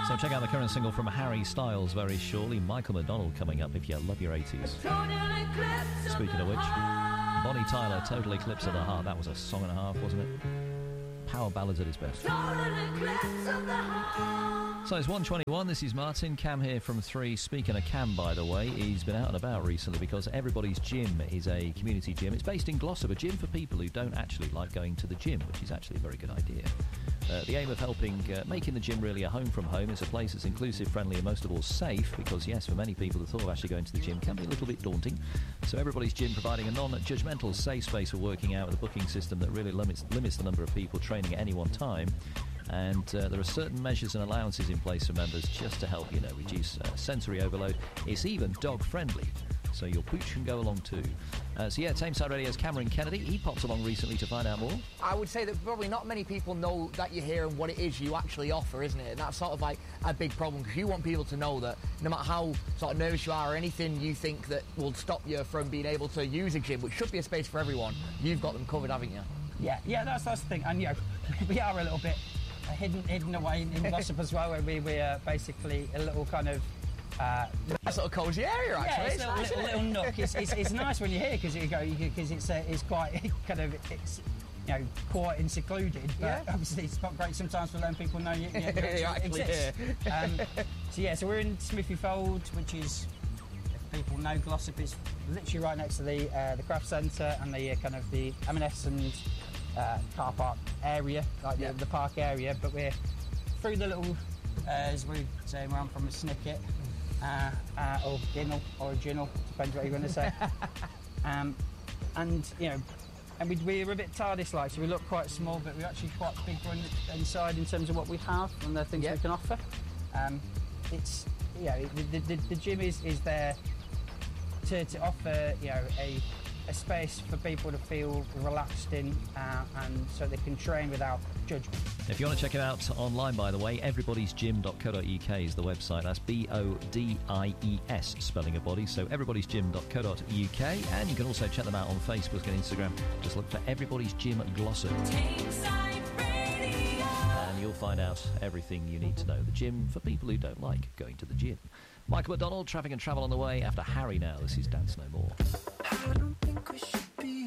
So check out the current single from Harry Styles very shortly. Michael McDonald coming up if you love your 80s. Speaking of which, Bonnie Tyler, Total Eclipse of the Heart. That was a song and a half, wasn't it? Power ballads at its best. So it's 1:21. This is Martin. Cam here from 3. Speaking of Cam, by the way, he's been out and about recently because Everybody's Gym is a community gym. It's based in Glossop, a gym for people who don't actually like going to the gym, which is actually a very good idea. The aim of helping making the gym really a home from home. It's a place that's inclusive, friendly and most of all safe, because yes, for many people the thought of actually going to the gym can be a little bit daunting. So Everybody's Gym providing a non-judgmental safe space for working out with a booking system that really limits the number of people training at any one time. And there are certain measures and allowances in place for members just to help, reduce sensory overload. It's even dog-friendly, so your pooch can go along too. Tameside Radio's Cameron Kennedy, he popped along recently to find out more. I would say that probably not many people know that you're here and what it is you actually offer, isn't it? And that's sort of like a big problem, because you want people to know that no matter how sort of nervous you are or anything you think that will stop you from being able to use a gym, which should be a space for everyone, you've got them covered, haven't you? Yeah, that's the thing. And, we are a little bit hidden away in Glossop as well, where we are basically a little kind of... a sort of cosy area, actually. Yeah, it's a little nook. It's nice when you're here because it's quite kind of quiet and secluded. But obviously, it's not great sometimes to let people know you actually exist. So we're in Smithy Fold, which is, if people know Glossop, it's literally right next to the craft centre and the kind of the M&S and car park area, like the park area. But we're through the little, as we say, we're on from a snicket. Or ginnel, or a ginnel, depends what you're going to say. And we're a bit TARDIS-like, so we look quite small, but we're actually quite big inside in terms of what we have and the things we can offer. The gym is there to offer a space for people to feel relaxed in, and so they can train without judgment. If you want to check it out online, by the way, everybody'sgym.co.uk is the website. That's BODIES, spelling of body. So everybody'sgym.co.uk, and you can also check them out on Facebook and Instagram. Just look for Everybody's Gym Glossop. And you'll find out everything you need to know. The gym for people who don't like going to the gym. Michael McDonald, Traffic and Travel on the way after Harry now. This is Dance No More. I don't think we should be